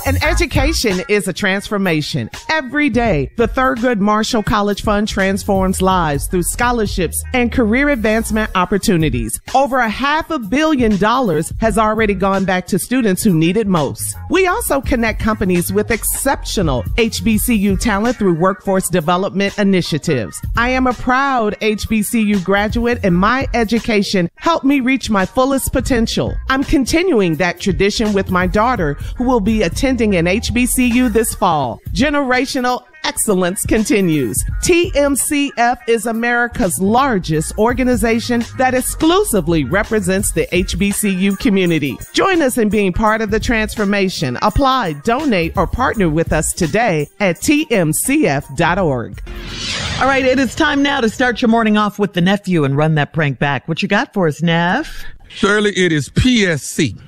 An education is a transformation. Every day, the Thurgood Marshall College Fund transforms lives through scholarships and career advancement opportunities. Over $500 million has already gone back to students who need it most. We also connect companies with exceptional HBCU talent through workforce development initiatives. I am a proud HBCU graduate, and my education helped me reach my fullest potential. I'm continuing that tradition with my daughter, who will be attending an HBCU this fall. Generational excellence continues. TMCF is America's largest organization that exclusively represents the HBCU community. Join us in being part of the transformation. Apply, donate, or partner with us today at tmcf.org. All right, it is time now to start your morning off with the nephew and run that prank back. What you got for us, Neff? Shirley, it is PSC.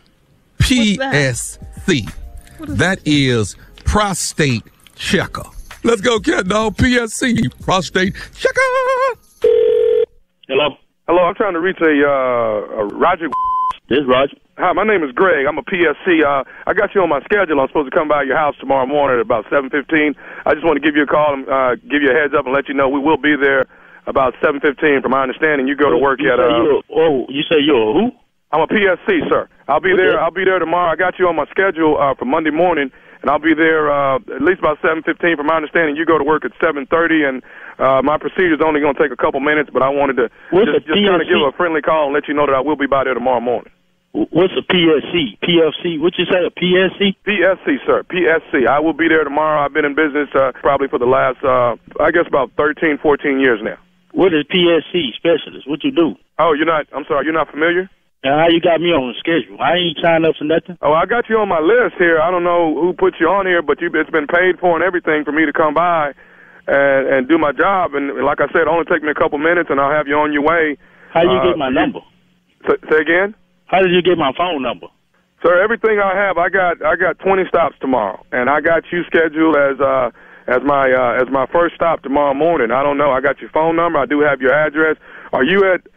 PSC. That is prostate checker. Let's go, cat dog. PSC. Prostate checker. Hello? Hello, I'm trying to reach a Roger. This is Roger. Hi, my name is Greg. I'm a PSC. I got you on my schedule. I'm supposed to come by your house tomorrow morning at about 7:15. I just want to give you a call and give you a heads up and let you know we will be there about 7:15. From my understanding, you go to work at you say you're a who? I'm a PSC, sir. I'll be there. I'll be there tomorrow. I got you on my schedule for Monday morning, and I'll be there at least about 7:15. From my understanding, you go to work at 7:30, and my procedure's only going to take a couple minutes, but I wanted to just kind of give a friendly call and let you know that I will be by there tomorrow morning. What's a PSC? PFC? What you say, a PSC? PSC, sir. PSC. I will be there tomorrow. I've been in business probably for the last, I guess, about 13, 14 years now. What is PSC specialist? What you do? Oh, I'm sorry, you're not familiar? How you got me on the schedule? I ain't signed up for nothing. Oh, I got you on my list here. I don't know who put you on here, but it's been paid for and everything for me to come by and do my job. And like I said, it'll only take me a couple minutes, and I'll have you on your way. How you get my number? Say again? How did you get my phone number? Sir, everything I have, I got 20 stops tomorrow, and I got you scheduled as my first stop tomorrow morning. I don't know. I got your phone number. I do have your address. Are you at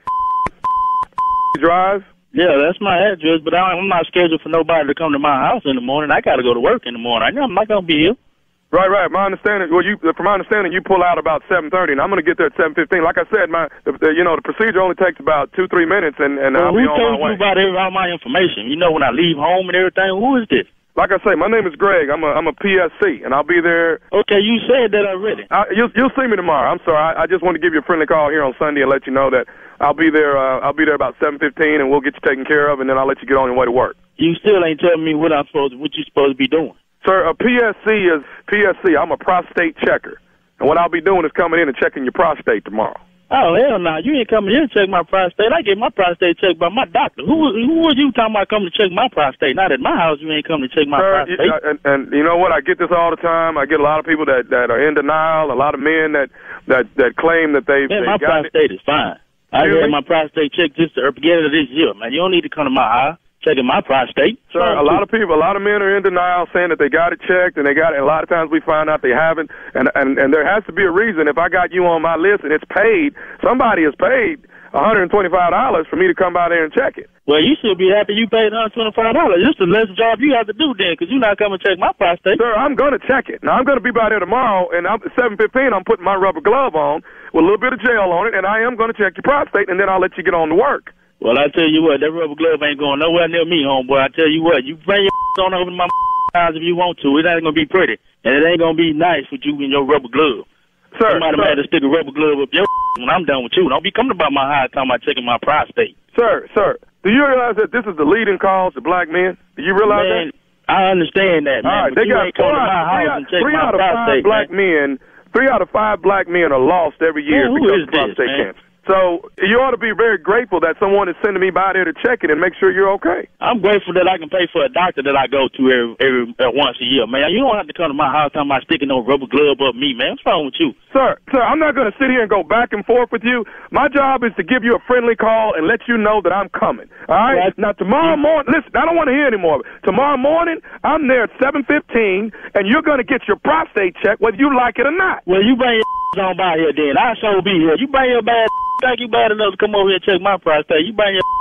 Drive? Yeah, that's my address, but I'm not scheduled for nobody to come to my house in the morning. I got to go to work in the morning. I'm not going to be here. Right. My understanding, from my understanding, you pull out about 7:30, and I'm going to get there at 7:15. Like I said, the procedure only takes about 2-3 minutes, and I'll be on my way. Who told you about all my information? You know, when I leave home and everything, who is this? Like I say, my name is Greg. I'm a PSC, and I'll be there. Okay, you said that already. You'll see me tomorrow. I'm sorry. I just want to give you a friendly call here on Sunday and let you know that I'll be there. I'll be there about 7:15, and we'll get you taken care of, and then I'll let you get on your way to work. You still ain't telling me what you're supposed to be doing. Sir, a PSC is PSC. I'm a prostate checker, and what I'll be doing is coming in and checking your prostate tomorrow. Oh, hell no. You ain't coming here to check my prostate. I get my prostate checked by my doctor. Who was you talking about coming to check my prostate? Not at my house, you ain't coming to check my prostate. And you know what? I get this all the time. I get a lot of people that are in denial, a lot of men that claim that they've my prostate is fine. I had my prostate checked just at the beginning of this year, man. You don't need to come to my house checking my prostate. Sir, a lot of men are in denial saying that they got it checked, and a lot of times we find out they haven't, and there has to be a reason. If I got you on my list and it's paid, somebody has paid $125 for me to come by there and check it. Well, you should be happy you paid $125. It's the less job you have to do then, because you're not coming to check my prostate. Sir, I'm going to check it. Now, I'm going to be by there tomorrow, and at 7:15, I'm putting my rubber glove on with a little bit of gel on it, and I am going to check your prostate, and then I'll let you get on to work. Well, I tell you what, that rubber glove ain't going nowhere near me, homeboy. I tell you what, you bring your on over to my house if you want to. It ain't going to be pretty, and it ain't going to be nice with you and your rubber glove. Sir, somebody might have to stick a rubber glove up your when I'm done with you. Don't be coming about my house talking about checking my prostate. Sir, do you realize that this is the leading cause to black men? Do you realize that? I understand that, man. All right, they got 3 out of 5 black men. 3 out of 5 black men are lost every year because of prostate cancer. So you ought to be very grateful that someone is sending me by there to check it and make sure you're okay. I'm grateful that I can pay for a doctor that I go to every once a year, man. You don't have to come to my house talking about sticking no rubber glove up me, man. What's wrong with you? Sir, I'm not going to sit here and go back and forth with you. My job is to give you a friendly call and let you know that I'm coming. All right? Now, tomorrow morning, listen, I don't want to hear anymore. Tomorrow morning, I'm there at 7:15, and you're going to get your prostate checked whether you like it or not. Well, you bring your on by here then. I sure be here. You bring your bad think you bad enough to come over here and check my prostate. You bring your on.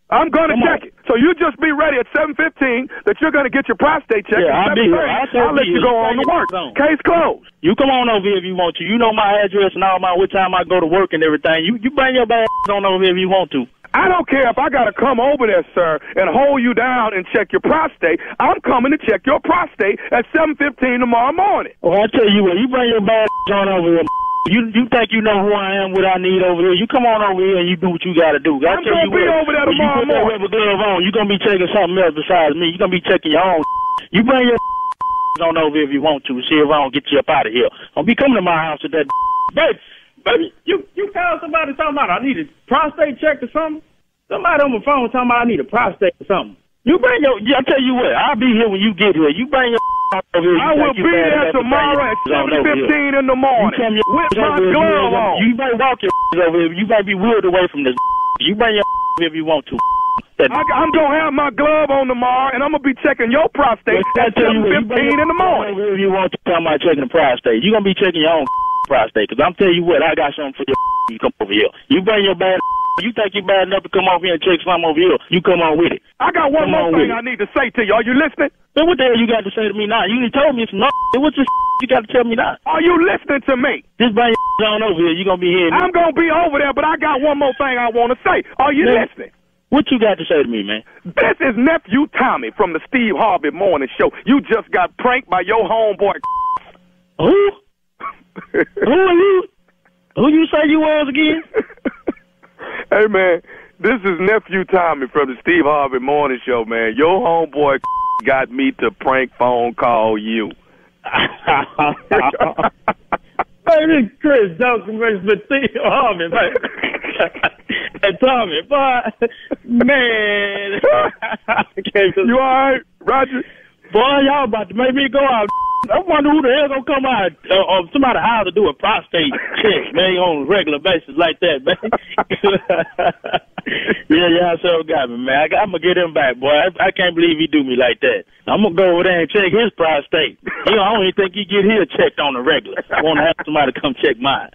I'm going to check it. So you just be ready at 7:15 that you're going to get your prostate checked. Yeah, at 7:30. I'll let you go on to work. Case closed. You come on over here if you want to. You know my address and all what time I go to work and everything. You bring your bad on over here if you want to. I don't care if I got to come over there, sir, and hold you down and check your prostate. I'm coming to check your prostate at 7:15 tomorrow morning. Well, I tell you what, you bring your bad on over here. You think you know who I am, what I need over here. You come on over here and you do what you got to do. I'm going to be over there tomorrow morning. You put that rubber glove on, you're going to be checking something else besides me. You're going to be checking your own. You bring your on over here if you want to. See if I don't get you up out of here. Don't be coming to my house with that. Baby, you call somebody talking about I need a prostate check or something? Somebody on my phone talking about I need a prostate or something. You bring your, I tell you what, I'll be here when you get here. You bring your over here. I will be there tomorrow at 7:15 in the morning with my glove on. You might walk your over here. You might be wheeled away from this. You bring your if you want to. I'm going to have my glove on tomorrow, and I'm going to be checking your prostate at 7:15 in the morning. If you want to tell me checking the prostate, you're going to be checking your own prostate, because I'm telling you what, I got something for your you come over here. You bring your bad you think you bad enough to come over here and check something over here, you come on with it. I got one more thing I need to say to you. Are you listening? Then what the hell you got to say to me now? You told me it's not. What's this you got to tell me now? Are you listening to me? Just bring your on over here. You're going to be here. I'm going to be over there, but I got one more thing I want to say. Are you listening? What you got to say to me, man? This is Nephew Tommy from the Steve Harvey Morning Show. You just got pranked by your homeboy. Who? Who are you? Who you say you was again? Hey, man, this is Nephew Tommy from the Steve Harvey Morning Show, man. Your homeboy got me to prank phone call you. Hey, this is Chris Johnson with Steve Harvey, man. Hey, Tommy, boy, man. You all right, Roger? Boy, y'all about to make me go out. I wonder who the hell gonna come out of somebody's house to do a prostate check, man, on a regular basis like that, man. Yeah, so got me, man. I'm gonna get him back, boy. I can't believe he do me like that. I'm gonna go over there and check his prostate. I don't even think he get his checked on the regular. I want to have somebody come check mine.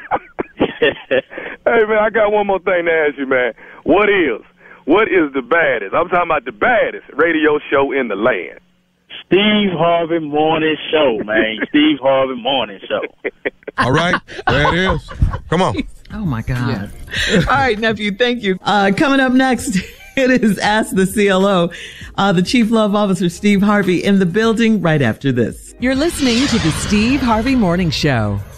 Hey, man, I got one more thing to ask you, man. What is the baddest? I'm talking about the baddest radio show in the land. Steve Harvey Morning Show, man. Steve Harvey Morning Show. All right, there it is. Come on. Oh, my God. Yeah. All right, nephew, thank you. Coming up next, it is Ask the CLO. The Chief Love Officer, Steve Harvey, in the building right after this. You're listening to the Steve Harvey Morning Show.